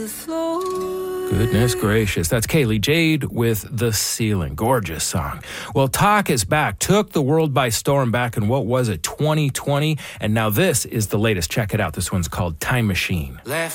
Goodness gracious. That's Kaylee Jade with The Ceiling. Gorgeous song. Well, Talk is back. Took the world by storm back in, 2020? And now this is the latest. Check it out. This one's called Time Machine.